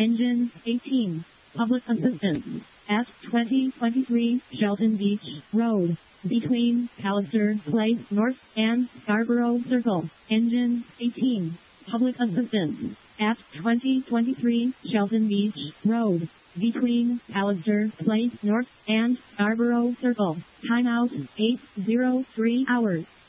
Engine 18. Public assistance. F-2023 Shelton Beach Road. Between Palliser Place North and Scarborough Circle. Engine 18. Public assistance. F-2023 Shelton Beach Road. Between Palliser Place North and Scarborough Circle. Timeout 803 hours.